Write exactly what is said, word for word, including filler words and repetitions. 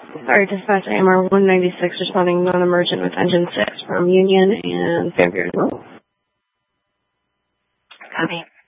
Sorry, dispatch A M R one ninety-six responding non-emergent with engine six from Union and Fairview. Copy.